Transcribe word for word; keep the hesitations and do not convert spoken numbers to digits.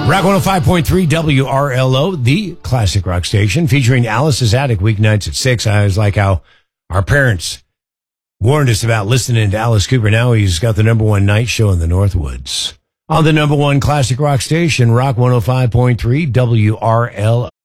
Rock one oh five point three W R L O, the classic rock station, featuring Alice's Attic weeknights at six. I always like how our parents warned us about listening to Alice Cooper. Now he's got the number one night show in the Northwoods. On the number one classic rock station, Rock one oh five point three W R L O.